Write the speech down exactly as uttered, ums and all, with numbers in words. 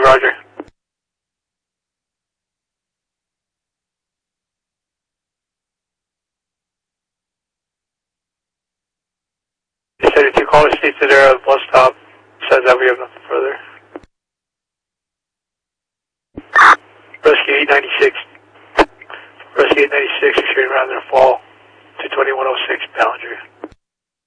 roger. seventy-two caller states that they're at the bus stop. Says that we have nothing further. Rescue eight ninety-six. Rescue eight ninety-six, you're shooting around their fall to twenty-one oh six Ballinger.